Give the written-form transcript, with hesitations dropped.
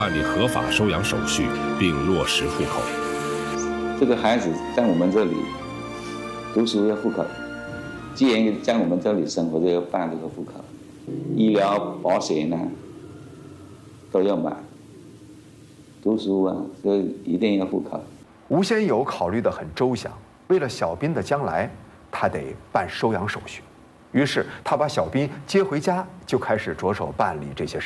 办理合法收养手续，并落实户口。 这个孩子在我们这里读书要户口，既然在我们这里生活，就要办这个户口，医疗保险呢都要买，读书啊，这一定要户口。 吴先友考虑得很周详，为了小斌的将来，他得办收养手续。于是他把小斌接回家，就开始着手办理这些事。